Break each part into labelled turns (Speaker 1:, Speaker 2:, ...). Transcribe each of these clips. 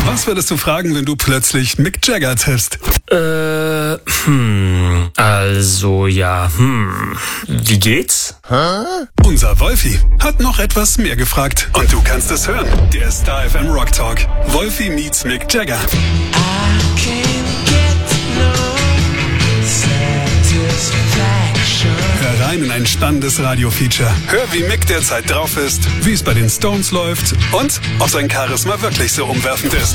Speaker 1: Was würdest du fragen, wenn du plötzlich Mick Jagger triffst?
Speaker 2: Wie geht's?
Speaker 1: Unser Wolfi hat noch etwas mehr gefragt. Und du kannst es hören. Der Star FM Rock Talk. Wolfi meets Mick Jagger. Hör rein in ein spannendes Radio-Feature. Hör, wie Mick derzeit drauf ist, wie es bei den Stones läuft und ob sein Charisma wirklich so umwerfend ist.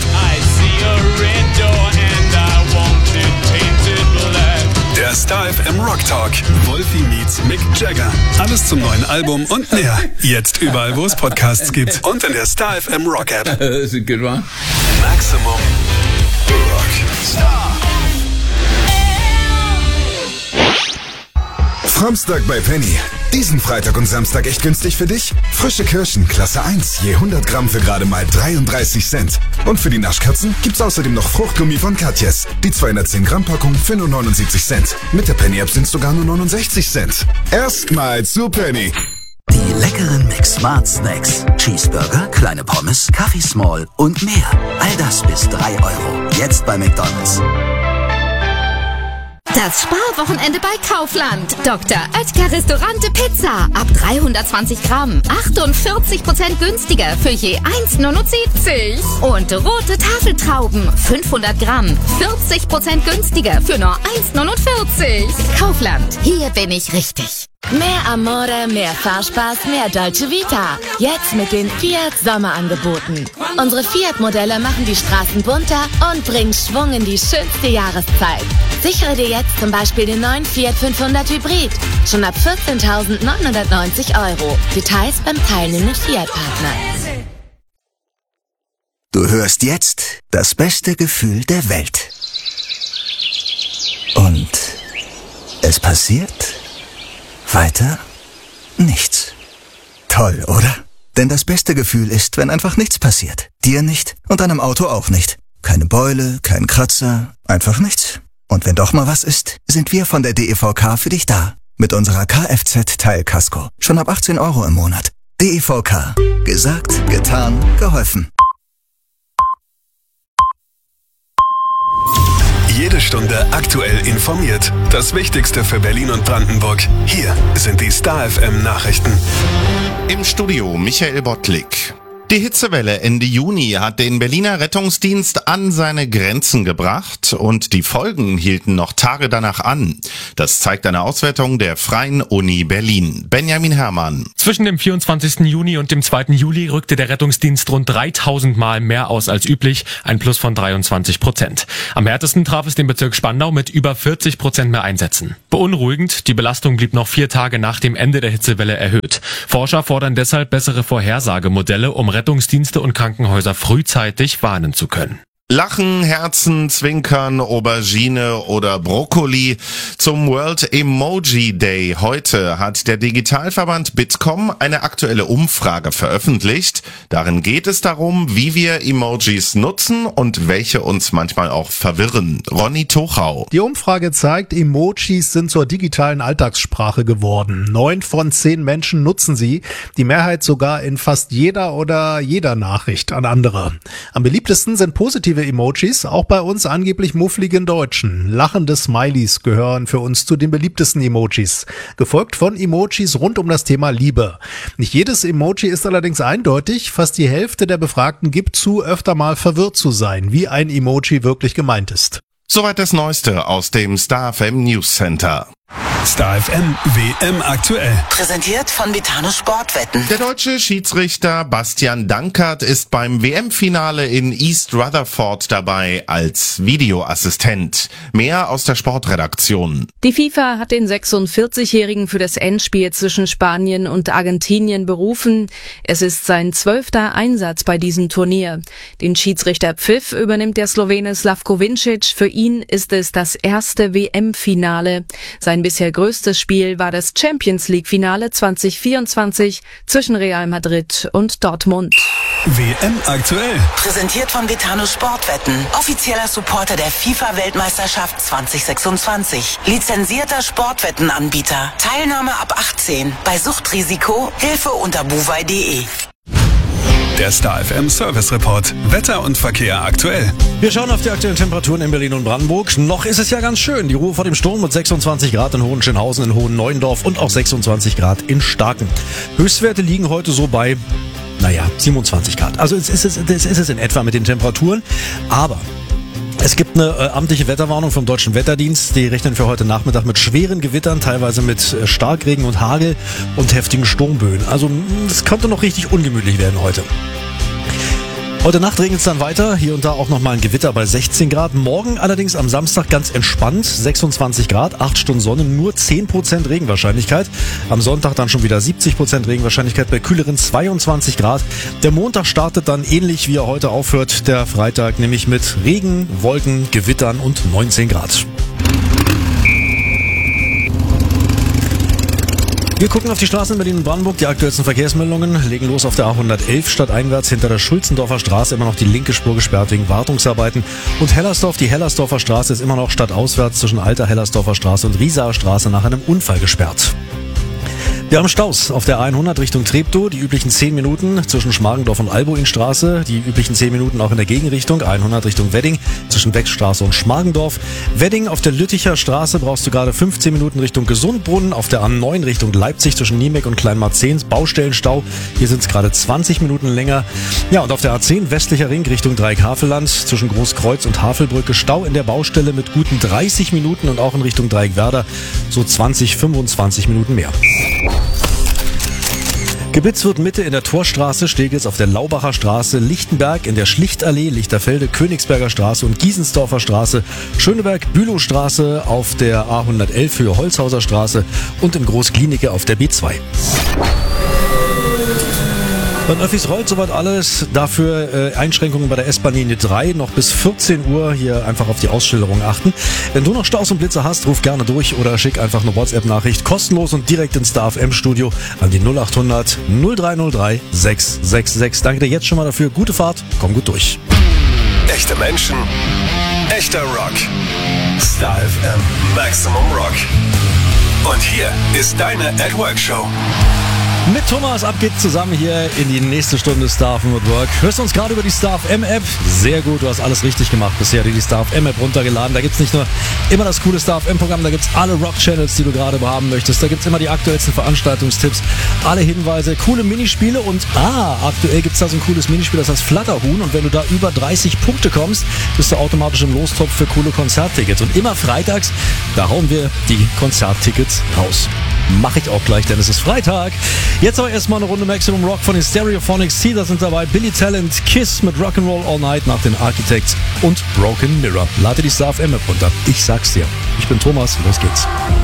Speaker 1: Der Star FM Rock Talk. Wolfi meets Mick Jagger. Alles zum neuen Album und mehr. Jetzt überall, wo es Podcasts gibt. Und in der Star FM Rock App.
Speaker 3: That's a good one.
Speaker 1: Maximum Rock. Star.
Speaker 4: Samstag bei Penny. Diesen Freitag und Samstag echt günstig für dich? Frische Kirschen, Klasse 1, je 100 Gramm für gerade mal 33 Cent. Und für die Naschkatzen gibt's außerdem noch Fruchtgummi von Katjes. Die 210 Gramm Packung für nur 79 Cent. Mit der Penny-App sind's sogar nur 69 Cent. Erstmals zu Penny.
Speaker 5: Die leckeren McSmart Snacks. Cheeseburger, kleine Pommes, Kaffee Small und mehr. All das bis 3 Euro. Jetzt bei McDonald's.
Speaker 6: Das Sparwochenende bei Kaufland. Dr. Oetker Restaurante Pizza. Ab 320 Gramm. 48% günstiger für je 1,79. Und rote Tafeltrauben. 500 Gramm. 40% günstiger für nur 1,49. Kaufland. Hier bin ich richtig.
Speaker 7: Mehr Amore, mehr Fahrspaß, mehr Dolce Vita. Jetzt mit den Fiat Sommerangeboten. Unsere Fiat-Modelle machen die Straßen bunter und bringen Schwung in die schönste Jahreszeit. Sichere dir jetzt zum Beispiel den neuen Fiat 500 Hybrid. Schon ab 14.990 €. Details beim teilnehmenden Fiat-Partner.
Speaker 5: Du hörst jetzt das beste Gefühl der Welt. Und es passiert weiter nichts. Toll, oder? Denn das beste Gefühl ist, wenn einfach nichts passiert. Dir nicht und deinem Auto auch nicht. Keine Beule, kein Kratzer, einfach nichts. Und wenn doch mal was ist, sind wir von der DEVK für dich da. Mit unserer Kfz-Teilkasko. Schon ab 18 € im Monat. DEVK. Gesagt, getan, geholfen.
Speaker 1: Jede Stunde aktuell informiert. Das Wichtigste für Berlin und Brandenburg. Hier sind die Star FM Nachrichten.
Speaker 8: Im Studio Michael Bottlik. Die Hitzewelle Ende Juni hat den Berliner Rettungsdienst an seine Grenzen gebracht und die Folgen hielten noch Tage danach an. Das zeigt eine Auswertung der Freien Uni Berlin. Benjamin Herrmann.
Speaker 9: Zwischen dem 24. Juni und dem 2. Juli rückte der Rettungsdienst rund 3000 Mal mehr aus als üblich, ein Plus von 23%. Am härtesten traf es den Bezirk Spandau mit über 40% mehr Einsätzen. Beunruhigend, die Belastung blieb noch 4 Tage nach dem Ende der Hitzewelle erhöht. Forscher fordern deshalb bessere Vorhersagemodelle, um Rettungsdienste und Krankenhäuser frühzeitig warnen zu können.
Speaker 8: Lachen, Herzen, Zwinkern, Aubergine oder Brokkoli. Zum World Emoji Day heute hat der Digitalverband Bitkom eine aktuelle Umfrage veröffentlicht. Darin geht es darum, wie wir Emojis nutzen und welche uns manchmal auch verwirren. Ronny Tochau.
Speaker 10: Die Umfrage zeigt, Emojis sind zur digitalen Alltagssprache geworden. 9 von 10 Menschen nutzen sie. Die Mehrheit sogar in fast jeder Nachricht an andere. Am beliebtesten sind positive Emojis, auch bei uns angeblich muffligen Deutschen. Lachende Smileys gehören für uns zu den beliebtesten Emojis, gefolgt von Emojis rund um das Thema Liebe. Nicht jedes Emoji ist allerdings eindeutig, fast die Hälfte der Befragten gibt zu, öfter mal verwirrt zu sein, wie ein Emoji wirklich gemeint ist.
Speaker 8: Soweit das Neueste aus dem Star FM News Center.
Speaker 1: Star FM WM aktuell.
Speaker 5: Präsentiert von Vitano Sportwetten.
Speaker 8: Der deutsche Schiedsrichter Bastian Dankert ist beim WM-Finale in East Rutherford dabei als Videoassistent. Mehr aus der Sportredaktion.
Speaker 11: Die FIFA hat den 46-Jährigen für das Endspiel zwischen Spanien und Argentinien berufen. Es ist sein 12. Einsatz bei diesem Turnier. Den Schiedsrichterpfiff übernimmt der Slowene Slavko Vincic. Für ihn ist es das erste WM-Finale. Sein bisher größtes Spiel war das Champions-League-Finale 2024 zwischen Real Madrid und Dortmund.
Speaker 1: WM aktuell.
Speaker 5: Präsentiert von Vitano Sportwetten. Offizieller Supporter der FIFA-Weltmeisterschaft 2026. Lizenzierter Sportwettenanbieter. Teilnahme ab 18. Bei Suchtrisiko Hilfe unter buwei.de.
Speaker 1: Der Star FM Service Report. Wetter und Verkehr aktuell.
Speaker 3: Wir schauen auf die aktuellen Temperaturen in Berlin und Brandenburg. Noch ist es ja ganz schön. Die Ruhe vor dem Sturm mit 26 Grad in Hohenschönhausen, in Hohenneuendorf und auch 26 Grad in Starken. Höchstwerte liegen heute so bei 27 Grad. Also das ist es in etwa mit den Temperaturen. Aber es gibt eine amtliche Wetterwarnung vom Deutschen Wetterdienst. Die rechnen für heute Nachmittag mit schweren Gewittern, teilweise mit Starkregen und Hagel und heftigen Sturmböen. Also es könnte noch richtig ungemütlich werden heute. Heute Nacht regnet es dann weiter, hier und da auch nochmal ein Gewitter bei 16 Grad. Morgen allerdings am Samstag ganz entspannt, 26 Grad, 8 Stunden Sonne, nur 10% Regenwahrscheinlichkeit. Am Sonntag dann schon wieder 70% Regenwahrscheinlichkeit bei kühleren 22 Grad. Der Montag startet dann ähnlich wie er heute aufhört, der Freitag, nämlich mit Regen, Wolken, Gewittern und 19 Grad. Wir gucken auf die Straßen in Berlin und Brandenburg, die aktuellsten Verkehrsmeldungen, legen los auf der A111 stadteinwärts hinter der Schulzendorfer Straße, immer noch die linke Spur gesperrt wegen Wartungsarbeiten. Und Hellersdorf, die Hellersdorfer Straße ist immer noch stadtauswärts zwischen Alter Hellersdorfer Straße und Riesaer Straße nach einem Unfall gesperrt. Wir haben Staus auf der A100 Richtung Treptow, die üblichen 10 Minuten zwischen Schmargendorf und Albuinstraße, die üblichen 10 Minuten auch in der Gegenrichtung, A100 Richtung Wedding zwischen Beckstraße und Schmargendorf. Wedding auf der Lütticher Straße brauchst du gerade 15 Minuten Richtung Gesundbrunnen, auf der A9 Richtung Leipzig zwischen Niemek und Kleinmarzens, Baustellenstau, hier sind es gerade 20 Minuten länger. Ja, und auf der A10 westlicher Ring Richtung Dreieck-Havelland zwischen Großkreuz und Havelbrücke Stau in der Baustelle mit guten 30 Minuten und auch in Richtung Dreieckwerder so 20-25 Minuten mehr. Geblitzt wird Mitte in der Torstraße, Steglitz auf der Laubacher Straße, Lichtenberg in der Schlichtallee, Lichterfelde, Königsberger Straße und Giesensdorfer Straße, Schöneberg, Bülowstraße auf der A111 Höhe Holzhauser Straße und in Großklinike auf der B2. Bei Öffis rollt soweit alles, dafür Einschränkungen bei der S-Bahn-Linie 3, noch bis 14 Uhr, hier einfach auf die Ausschilderung achten. Wenn du noch Staus und Blitze hast, ruf gerne durch oder schick einfach eine WhatsApp-Nachricht, kostenlos und direkt ins Star FM-Studio an die 0800 0303 666. Danke dir jetzt schon mal dafür, gute Fahrt, komm gut durch.
Speaker 1: Echte Menschen, echter Rock. Star FM Maximum Rock. Und hier ist deine At-Work-Show.
Speaker 3: Mit Thomas, ab geht's zusammen hier in die nächste Stunde Star FM at Work. Hörst du uns gerade über die Star FM App? Sehr gut, du hast alles richtig gemacht bisher, die Star FM App runtergeladen. Da gibt's nicht nur immer das coole Star FM Programm, da gibt's alle Rock-Channels, die du gerade haben möchtest. Da gibt's immer die aktuellsten Veranstaltungstipps, alle Hinweise, coole Minispiele und aktuell gibt's da so ein cooles Minispiel, das heißt Flatterhuhn. Und wenn du da über 30 Punkte kommst, bist du automatisch im Lostopf für coole Konzerttickets. Und immer freitags, da hauen wir die Konzerttickets raus. Mache ich auch gleich, denn es ist Freitag. Jetzt aber erstmal eine Runde Maximum Rock von den Stereophonics. Caesar sind dabei, Billy Talent, Kiss mit Rock'n'Roll All Night nach den Architects und Broken Mirror. Lade die Star FM App runter. Ich sag's dir. Ich bin Thomas, los geht's.